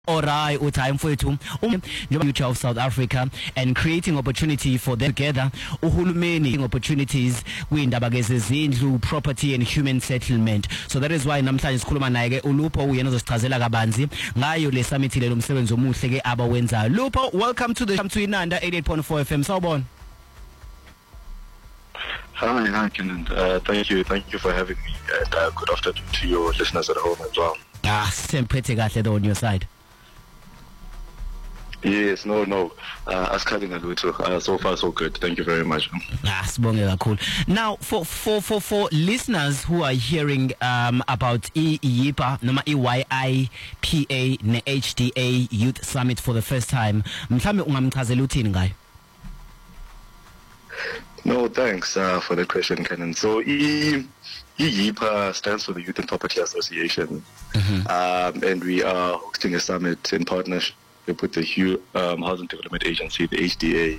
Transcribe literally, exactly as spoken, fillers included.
Orai uTime Mfowethu njengoba future of South Africa and creating opportunity for them together uhulumeni opportunities kwindaba kezezindlu, property and human settlement. So that is why namhlanje sikhuluma naye ke uLupho uyena ozosichazela kabanzi ngayo le summit le lomsebenzi omuhle ke abawenzayo. Lupho, welcome to the to Inanda eighty-eight point four F M. Sawubona. Hi, hi, Kenan. Uh, thank you, thank you for having me, and uh, good afternoon to your listeners at home as well. Ah, semphethe kahle though on your side. Yes, no, no. Uh, Askhading Aluto. Uh, so far, so good. Thank you very much. Ah, sibonge kakhulu. Now, for for for for listeners who are hearing um about I Y I P A, noma I Y I P A ne H D A Youth Summit for the first time, mhlambe ungamchazela uthini ngayo? No, thanks uh, for the question, Kenan. So, I Y I P A stands for the Youth and Property Association, mm-hmm. um, and we are hosting a summit in partnership with the Hu- um, Housing Development Agency, the H D A,